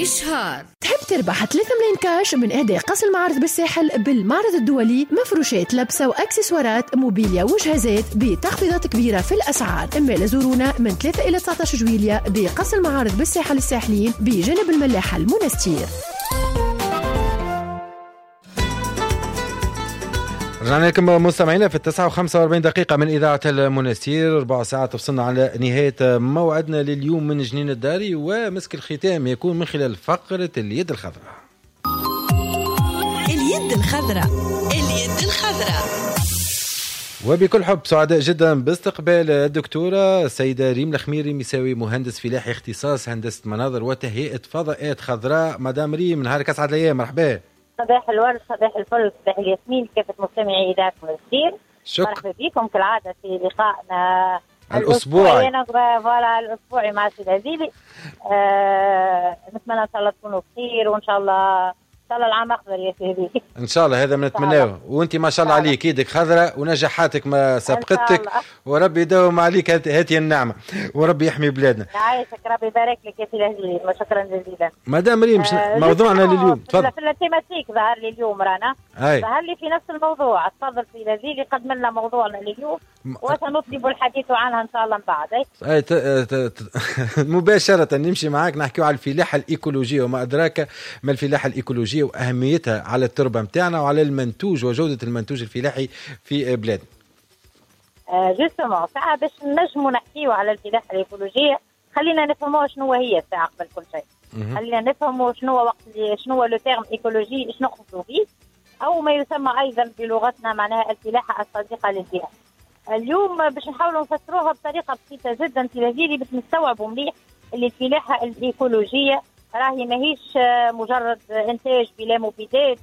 إشهار. تحب تربح 3 ملايين كاش من إهداء قص المعارض بالساحل بالمعرض الدولي؟ مفروشات لبسة وأكسسوارات موبيليا وجهازات بتخفيضات كبيرة في الأسعار. إما لزورونا من 3 إلى 19 جويلية بقص المعارض بالساحل الساحلين بجانب الملاحة المنستير. رجعنا لكم مستمعينا في 9:45 من إذاعة المنستير. 4 ساعات وصلنا على نهاية موعدنا لليوم من جنين الداري، ومسك الختام يكون من خلال فقرة اليد الخضراء. اليد الخضراء. اليد الخضراء. وبكل حب سعداء جدا باستقبال الدكتورة السيدة ريم الخميري، مساوي مهندس فلاحي اختصاص هندسة مناظر وتهيئة فضاءات خضراء. مدام ريم، نهارك أسعد الأيام، مرحبا. صباح الورد، صباح الفل، صباح الياسمين، كافة مستمعي إذاعة المنستير. مرحبا بكم كالعادة في لقائنا الأسبوعي. فوالا الأسبوعي مع سي هزيلي. نتمنى إن شاء الله تكونوا بخير، وإن شاء الله العام أخضر يا سيدي. إن شاء الله هذا بنتمناه. وأنت ما شاء الله عليك يدك خضراء ونجاحاتك ما سبقتك، وربي يداوم عليك هاتي النعمة، وربي يحمي بلادنا. يعيشك، ربي يبارك لك يا سي هزيلي، شكرا جزيلا. مدام ريم، موضوعنا لليوم تفضل. في التيماتيك ظهر لي اليوم رانا ظهر لي في نفس الموضوع. تفضل سي هزيلي، قدم لنا موضوعنا لليوم وسنطلب الحديث عنها إن شاء الله من بعد. مباشرة نمشي معاك نحكي على الفلاحة الإيكولوجية، وما أدراك ما الفلاحة الإيكولوجية وأهميتها على التربة متاعنا وعلى المنتوج وجودة المنتوج الفلاحي في بلادنا. جسمه ساعة باش نجموا نحكيوا على الفلاحة الإيكولوجية، خلينا نفهموا شنو هي الساعة قبل كل شيء. خلينا نفهموا شنو لو تيرم إيكولوجي، شنو نقصدوا فيه، أو ما يسمى أيضا بلغتنا معناها الفلاحة الصديقة للبيئة. اليوم باش نحاولوا نفسروها بطريقة بسيطة جدا تلازيلي، باش نستوعبوا مليح اللي الفلاحة الإيكولوجية راهي ماهيش مجرد إنتاج بلا مبيدات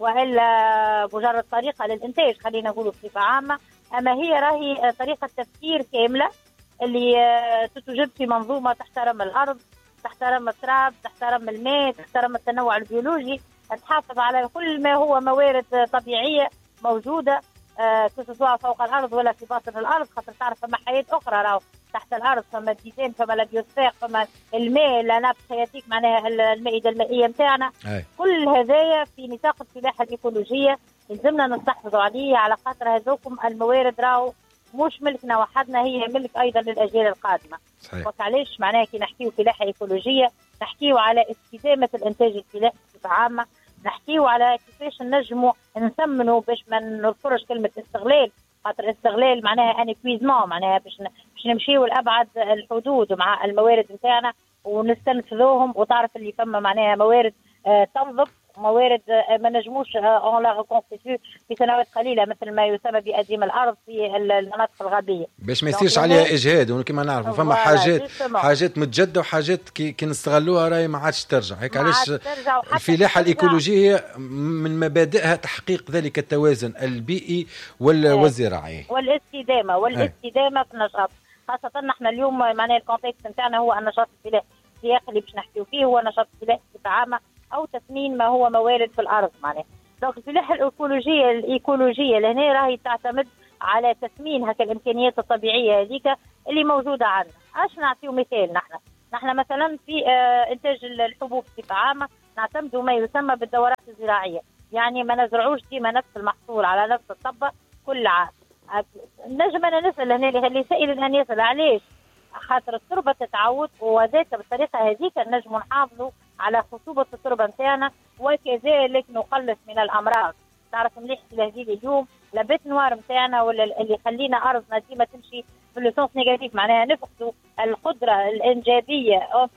وإلا مجرد طريقة للإنتاج، خلينا نقولوا بصفة عامة، أما هي راهي طريقة تفكير كاملة اللي تتوجد في منظومة تحترم الأرض، تحترم التراب، تحترم الماء، تحترم التنوع البيولوجي، تحافظ على كل ما هو موارد طبيعية موجودة سواء فوق الأرض ولا في باطن الأرض، خاطر تعرف فما حياة أخرى راهو تحت الأرض، فما الديزين، فما البيوسفير، فما الماء، لاناب حياتيك معناها المائدة المائية متاعنا. كل هذايا في نطاق الفلاحة الإيكولوجية يلزمنا نستحفظوا عليه، على خاطر هذوكم الموارد راهو مش ملكنا وحدنا، هي ملك أيضا للأجيال القادمة. وعلاش معناها كي نحكيو فلاحة إيكولوجية نحكيو على استدامة الإنتاج الفلاحي بصفة عامة، نحكيو على كيفاش نجموا نثمنوا باش ما نذكرش كلمة استغلال، خاطر استغلال معناها انكويزمون، معناها باش نمشيو لأبعد الحدود مع الموارد نتاعنا ونستنفذوهم، وتعرف اللي فما معناها موارد تنضب، موارد ما نجموش اون لا ريكونستيتيو في سنوات قليله، مثل ما يسمى بأديم الارض في المناطق الغابيه، باش ما يصيرش عليها اجهاد. وكما نعرفوا فما حاجات متجدده وحاجات كي نستغلوها راهي ما عادش ترجع. هيك علاش الفلاحه الايكولوجيه من مبادئها تحقيق ذلك التوازن البيئي والزراعي والاستدامه في النشاط، خاصه نحن اليوم معناها الكونتكست نتاعنا هو النشاط الفلاحي. السياق اللي باش نحكيو فيه هو نشاط الفلاحي بصفه عامه، او تثمين ما هو موارد في الارض معناها. دونك الفلاحه الايكولوجيه لهنا راهي تعتمد على تثمين هكا الامكانيات الطبيعيه هذيك اللي موجوده عندنا. اش نعطيو مثال، نحن مثلا في انتاج الحبوب بصفه عامه نعتمدوا ما يسمى بالدورات الزراعيه، يعني ما نزرعوش ديما نفس المحصول على نفس الطبه كل عام. نجم انا نسال هنا اللي سائل ان يسال علاش، خاطر التربه تتعود، وذاك بالطريقه هذيك نجم نحافظوا على خصوبة التربة نتاعنا، وكذلك نقلص من الأمراض. تعرف مليح الهزيل اليوم لبيت نوار نتاعنا ولا اللي يخلينا أرضنا ديما تمشي في لو نيجاتيف، معناها نفقدوا القدرة الإنجابية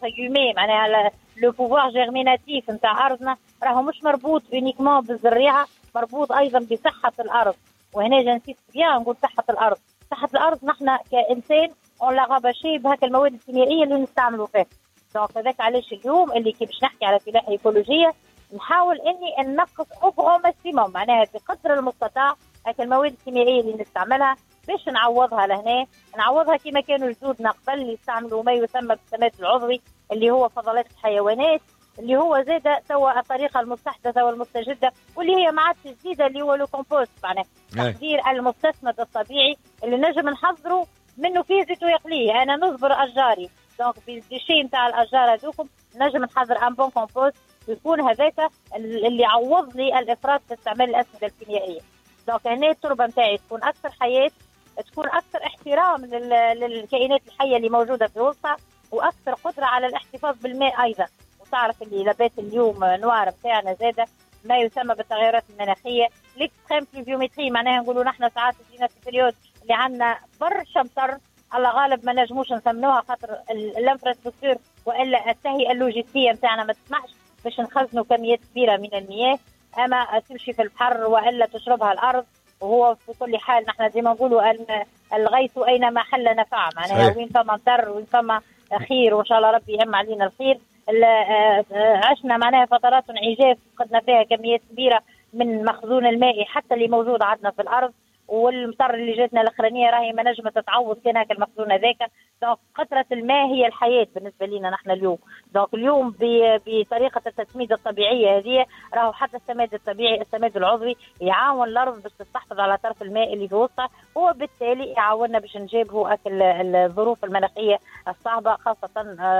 معناها لو بوفوار جيرميناتيف نتاع أرضنا، راهو مش مربوط يونيكمون بالزريعة، مربوط أيضا بصحة الأرض. وهنا جنسيت بيان نقول صحة الأرض نحن كإنسان on l'a rabâché بهاك المواد الكيميائية اللي نستعملوا فيها. دونك هذاك علاش اليوم اللي كي باش نحكي على فلاحة إيكولوجية نحاول اني ننقص اوغو ماكسيموم، معناها بقدر المستطاع هاك المواد الكيميائيه اللي نستعملها باش نعوضها لهنا، نعوضها كما كانوا جدودنا قبل اللي يستعملوا ما يسمى بالسماد العضوي اللي هو فضلات الحيوانات، اللي هو زاد توا الطريقه المستحدثه والمستجده واللي هي ما عادش جديده، اللي هو لو كومبوست، معناها تحضير المستسمد الطبيعي اللي نجم نحضره منه فيه زيت ويقليه. انا نصبر اشجاري دونك بالديشي نتاع الاشجار هذوكم نجم نحضر ان بون كومبوست يكون هذاك اللي يعوض لي الافراط في استعمال الاسمده الكيميائيه. دونك هنا التربه نتاعي تكون اكثر حياه، تكون اكثر احترام للكائنات الحيه اللي موجوده في الوسط، واكثر قدره على الاحتفاظ بالماء ايضا. وتعرف اللي لبات اليوم نوار بتاعنا زاده ما يسمى بالتغيرات المناخيه، ليكستريم بلوفيومتري، معناها نقولوا نحن ساعات جينا في بريود اللي عندنا برشا مطر، على غالب ما نجموش نسمنوها خاطر الانفراستركتور والا التهيئه اللوجستيه نتاعنا ما تسمحش باش نخزنوا كميات كبيره من المياه، اما تمشي في البحر والا تشربها الارض. وهو في كل حال نحن زي ما نقولوا الغيث اينما حل نفع، معناها وين فما مطر وين فما خير، وان شاء الله ربي يهم علينا الخير. عشنا معناها فترات عجاف فقدنا فيها كميات كبيره من مخزون المائي حتى اللي موجود عندنا في الارض، والمطر اللي جاتنا الاخرانيه راهي ما نجمت تتعوض كان هكا المخزون هذاك. دونك قطره الماء هي الحياه بالنسبه لنا نحن اليوم. دونك اليوم بطريقه التسميد الطبيعيه هذه راهو حتى السماد الطبيعي السماد العضوي يعاون الارض باش تستحفظ على طرف الماء اللي في وسطها، وبالتالي يعاوننا باش نجابهوا اكل الظروف المناخيه الصعبه خاصه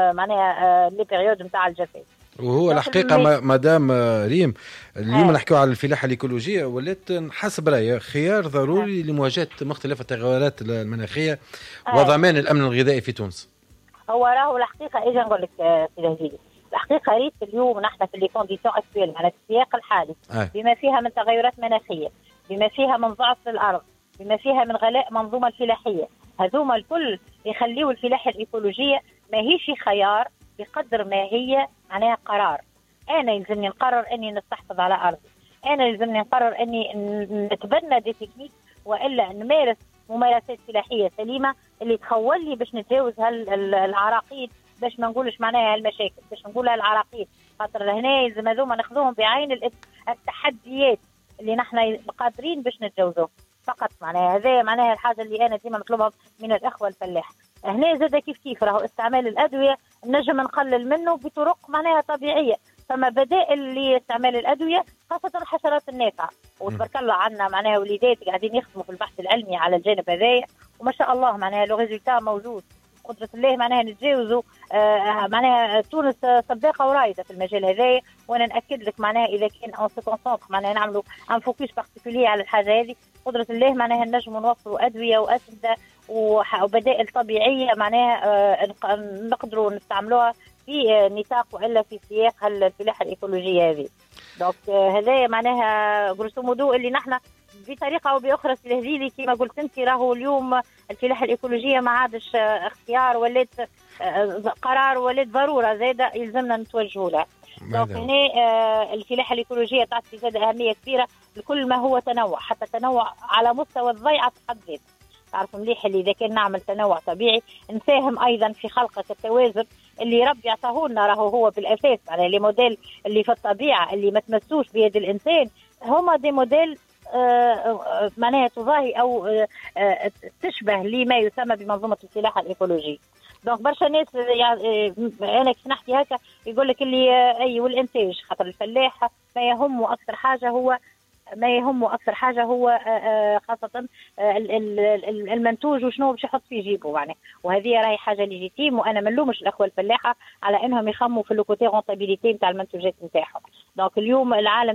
معناها لي بيريود نتاع الجفاف. وهو الحقيقة مدام ريم اليوم نحكيو على الفلاحة الإيكولوجية ولات حسب رأيي خيار ضروري لمواجهة مختلف التغيرات المناخية وضمان الأمن الغذائي في تونس. هو راهو الحقيقة إجا نقول لك سيدي هديلي، الحقيقة ريت اليوم نحن في لي كونديسيون أكتويل على السياق الحالي بما فيها من تغيرات مناخية، بما فيها من ضعف الأرض، بما فيها من غلاء منظومة الفلاحية، هذوما الكل يخليوا الفلاحة الإيكولوجية ما هيش خيار بقدر ما هي معناها قرار. أنا يلزمني نقرر أني نستحفظ على أرضي، أنا يلزمني نقرر أني نتبنى دي تكنيك وإلا نمارس ممارسات فلاحية سليمة اللي تخول لي باش نتجاوز العراقيل، باش ما نقولش معناها المشاكل، باش نقولها العراقيل، خاطر هنا يلزم هذوما ناخذوهم بعين التحديات اللي نحن قادرين باش نتجاوزوهم فقط. معناها هذا معناها الحاجة اللي أنا ديما نطلبها من الأخوة الفلاح. هنا زاد كيف راهو استعمال الأدوية نجم نقلل منه بطرق معناها طبيعية، فما بدائل لاستعمال الأدوية خاصة الحشرات النافعة. وتبارك الله عندنا معناها وليدات قاعدين يخدموا في البحث العلمي على الجانب هذايا، وما شاء الله معناها لو ريزولتا موجود قدرة الله معناها نتجاوزوا معناها تونس سباقة ورايدة في المجال هذايا. وانا ناكد لك معناها اذا كان اون سي كونسونطر معناها نعملوا ان فوكس بارتيكولي على الحاجه هذه قدرة الله معناها نجموا نوصلوا ادويه واسمده وبدائل طبيعيه معناها نقدروا نستعملوها في نطاق والا في سياق الفلاحه الايكولوجيه هذه. دونك هذا معناها غروسو مودو اللي نحن بطريقه او باخرى في الهذيلي كما قلت انت راهو اليوم الفلاحه الايكولوجيه ما عادش اختيار ولات قرار ولات ضروره زاده يلزمنا نتوجهوا لها. دونك هنا الفلاحه الايكولوجيه تعطي زاده اهميه كبيره لكل ما هو تنوع، حتى تنوع على مستوى الضيعه في حد ذاته. تعرفوا مليح اللي اذا كان نعمل تنوع طبيعي نساهم ايضا في خلق التوازن اللي ربي عطاه لنا راهو هو بالاساس على لي موديل اللي في الطبيعه اللي ما تمسوش بيد الانسان هما دي موديل معناها تضاهي او تشبه لما يسمى بمنظومه الفلاحه الايكولوجيه. دونك برشا ناس يعني انا كيف نحكي هكا يقول لك اللي اي والانتاج، خاطر الفلاح ما يهمه اكثر حاجه هو خاصه المنتوج وشنو باش يحط في جيبه يعني. وهذه راهي حاجه ليجيتيم، وانا ما نلومش الاخوه الفلاحه على انهم يخموا في الكوتي رونتابيليتي نتاع المنتوجات نتاعهم. دونك اليوم العالم